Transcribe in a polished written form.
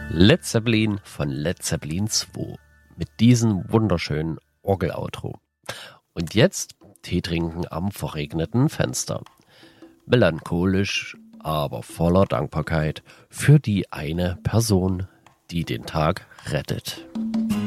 Led Zeppelin von Led Zeppelin 2 mit diesem wunderschönen Orgeloutro. Und jetzt Tee trinken am verregneten Fenster. Melancholisch, aber voller Dankbarkeit für die eine Person, die den Tag rettet.